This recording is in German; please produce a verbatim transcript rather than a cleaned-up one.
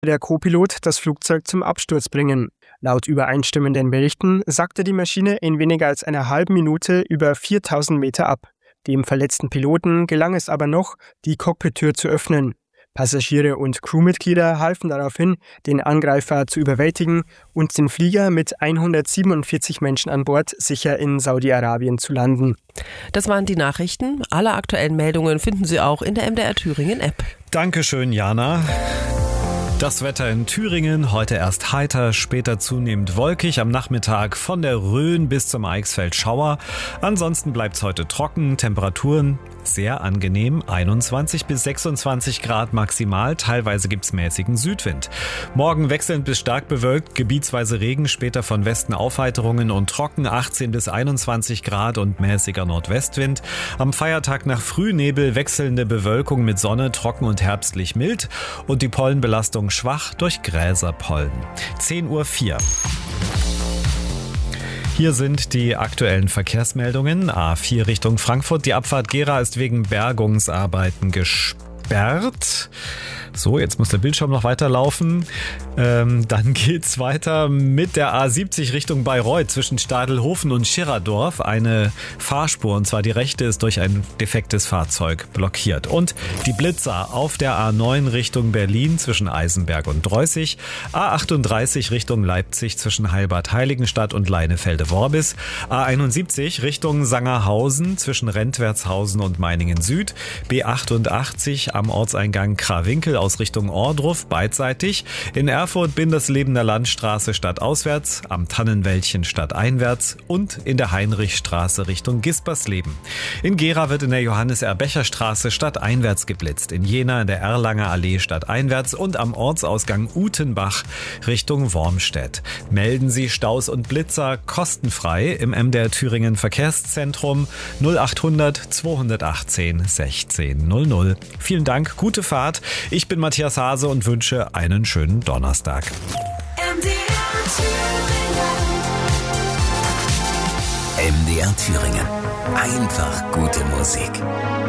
der Co-Pilot das Flugzeug zum Absturz bringen. Laut übereinstimmenden Berichten sackte die Maschine in weniger als einer halben Minute über viertausend Meter ab. Dem verletzten Piloten gelang es aber noch, die Cockpittür zu öffnen. Passagiere und Crewmitglieder halfen daraufhin, den Angreifer zu überwältigen und den Flieger mit hundertsiebenundvierzig Menschen an Bord sicher in Saudi-Arabien zu landen. Das waren die Nachrichten. Alle aktuellen Meldungen finden Sie auch in der M D R Thüringen App. Dankeschön, Jana. Das Wetter in Thüringen, heute erst heiter, später zunehmend wolkig, am Nachmittag von der Rhön bis zum Eichsfeld Schauer. Ansonsten bleibt es heute trocken, Temperaturen sehr angenehm, einundzwanzig bis sechsundzwanzig Grad maximal, teilweise gibt's mäßigen Südwind. Morgen wechselnd bis stark bewölkt, gebietsweise Regen, später von Westen Aufheiterungen und trocken, achtzehn bis einundzwanzig Grad und mäßiger Nordwestwind. Am Feiertag nach Frühnebel wechselnde Bewölkung mit Sonne, trocken und herbstlich mild und die Pollenbelastung schwach durch Gräserpollen. zehn Uhr vier. Hier sind die aktuellen Verkehrsmeldungen. A vier Richtung Frankfurt. Die Abfahrt Gera ist wegen Bergungsarbeiten gesperrt. So, jetzt muss der Bildschirm noch weiterlaufen. Ähm, dann geht's weiter mit der A siebzig Richtung Bayreuth zwischen Stadelhofen und Schirradorf. Eine Fahrspur, und zwar die rechte, ist durch ein defektes Fahrzeug blockiert. Und die Blitzer auf der A neun Richtung Berlin zwischen Eisenberg und Dreußig. A achtunddreißig Richtung Leipzig zwischen Heilbad-Heiligenstadt und Leinefelde-Worbis. A einundsiebzig Richtung Sangerhausen zwischen Rentwertshausen und Meiningen Süd. B achtundachtzig am Ortseingang Krawinkel aus Richtung Ohrdruf, beidseitig. In Erfurt Binderslebener Landstraße stadtauswärts, am Tannenwäldchen stadteinwärts und in der Heinrichstraße Richtung Gispersleben. In Gera wird in der Johannes-R-Becher-Straße stadteinwärts geblitzt. In Jena in der Erlanger Allee stadteinwärts und am Ortsausgang Utenbach Richtung Wormstedt. Melden Sie Staus und Blitzer kostenfrei im M D R Thüringen Verkehrszentrum null achthundert zweihundertachtzehn sechzehn null null. Vielen Dank, gute Fahrt. Ich bin Matthias Hase und wünsche einen schönen Donnerstag. M D R Thüringen. M D R Thüringen. Einfach gute Musik.